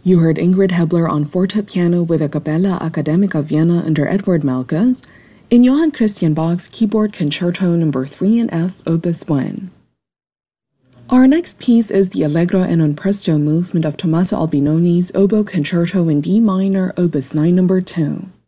You heard Ingrid Hebler on fortepiano with a Capella Academica Vienna under Edward Malkas, in Johann Christian Bach's Keyboard Concerto No. 3 in F, Opus 1. Our next piece is the Allegro e non presto movement of Tommaso Albinoni's Oboe Concerto in D minor, Opus 9 No. 2.